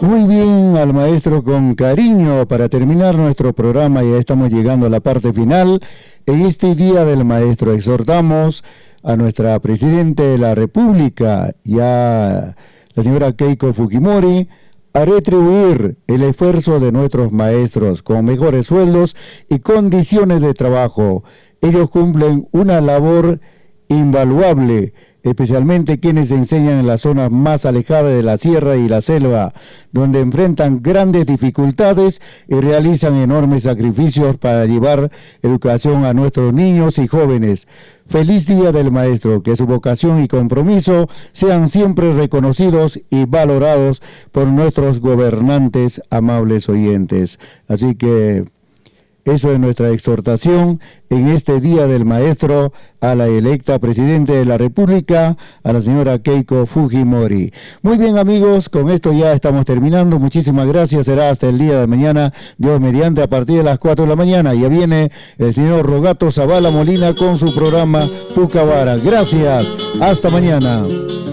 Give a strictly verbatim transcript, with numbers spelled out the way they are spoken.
Muy bien, al maestro con cariño. Para terminar nuestro programa, ya estamos llegando a la parte final. En este Día del Maestro exhortamos a nuestra Presidenta de la República, ya la señora Keiko Fujimori, a retribuir el esfuerzo de nuestros maestros con mejores sueldos y condiciones de trabajo. Ellos cumplen una labor invaluable, especialmente quienes enseñan en las zonas más alejadas de la sierra y la selva, donde enfrentan grandes dificultades y realizan enormes sacrificios para llevar educación a nuestros niños y jóvenes. Feliz Día del Maestro, que su vocación y compromiso sean siempre reconocidos y valorados por nuestros gobernantes, amables oyentes. Así que eso es nuestra exhortación en este Día del Maestro a la electa Presidenta de la República, a la señora Keiko Fujimori. Muy bien, amigos, con esto ya estamos terminando. Muchísimas gracias. Será hasta el día de mañana, Dios mediante, a partir de las cuatro de la mañana. Ya viene el señor Rogato Zavala Molina con su programa Pucavara. Gracias. Hasta mañana.